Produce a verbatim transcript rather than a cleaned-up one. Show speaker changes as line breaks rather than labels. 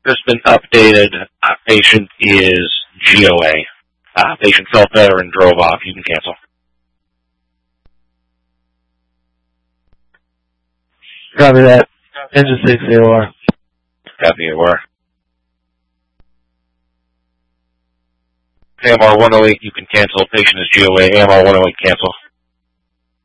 Just been updated. Uh, patient is G O A. Uh, patient felt better and drove off. You can cancel.
Copy that. Engine six A O R.
Copy you are. A M R one oh eight, you can cancel. Patient is G O A. A M R one oh eight, cancel.